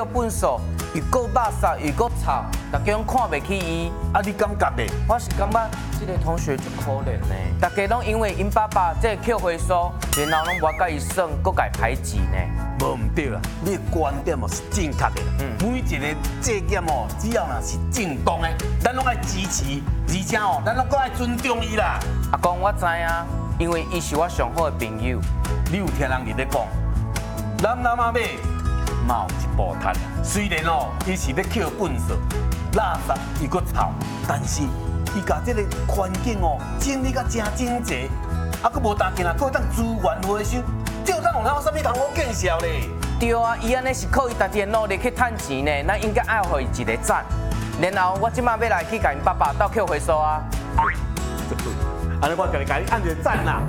捡粪扫，又够垃圾又够臭，大家拢看袂起伊。 啊，你感觉咧？ 我是感觉这个同学就可怜呢，大家拢因为因爸爸这捡回收，然后拢无甲伊算，搁甲伊排挤呢。 无唔对啦，你的观点哦是正确的。每一个节俭哦，只要若是正当的，咱拢爱支持，而且哦，咱拢搁爱尊重伊啦。 阿公，我知影，因为伊是我上好的朋友。 你有听人伫咧讲，男仔尾嘛有一部摊。虽然哦，伊是咧捡粪扫，垃圾又搁臭，但是伊甲这个环境哦整理甲真整齐，啊，搁无当今啊，搁当资源回收，这有当有哪有啥物通好见笑咧？ 对啊，伊安尼是靠伊家己的努力去赚钱呢，咱应该爱互伊一个赞。然后我即马要来去甲因爸爸斗捡回收啊。 安尼我家己甲你按一个赞啦。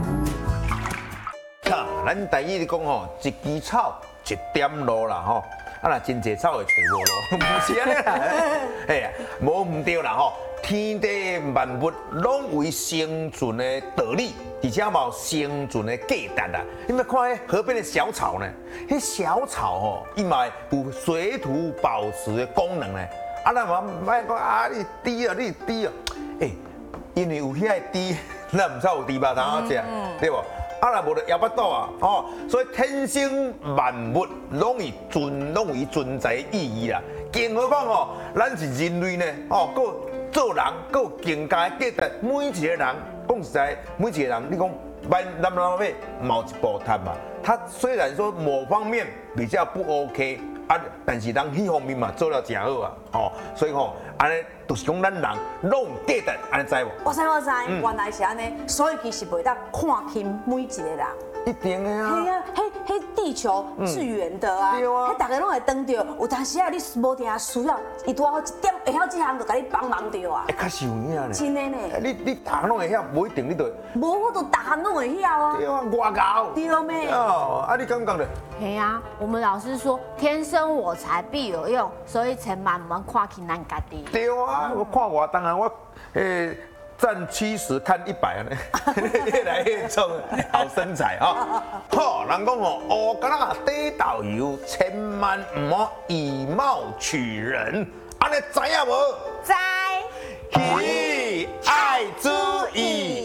咱台语咧讲吼，一枝草一点露啦吼，啊若真济草会找无路，唔是安尼啦，哎呀，无唔对啦吼，天地万物拢有生存的道理，而且嘛有生存的价值啦。你咪看迄河边的小草呢，迄小草吼，伊嘛有水土保持的功能呢。啊，咱嘛莫讲啊，你滴啊，你滴啊，哎，因为有遐个滴，咱唔才有猪肉通好食，对无？啊，若无就摇巴肚啊，哦，所以天生万物拢有伊存在意义啦。更何况哦，咱是人类呢，哦，佮做人佮有更加的价值。每一个人讲实在，每一个人，你讲男尾毛一部摊嘛，他虽然说某方面比较不 OK 啊，但是人迄方面嘛做了真好啊，哦，所以吼，安尼就是讲咱人拢有价值，安尼知无？ 我知，原来是安尼，所以其实袂当看轻每一个人。 一定的啊。 嘿啊，迄地球是圆的啊， 对啊迄大家拢会当着。有当时啊，你无定需要，伊拄好一点会晓这项，就甲你帮忙着啊。 确实有影呢。 真的呢。 你逐项拢会晓，无一定你就。 无我都大汉拢会晓啊。 对啊，外教。 对咩？ 哦，啊，你感觉咧？ 嘿啊，我们老师说天生我材必有用，所以千万唔通看轻咱家己。 对啊，我看我当然我占70看100呢，越来越重，好身材啊！好，人讲哦，乌干那底豆油，千万唔好以貌取人，安尼知影无？ 知。 喜爱注意。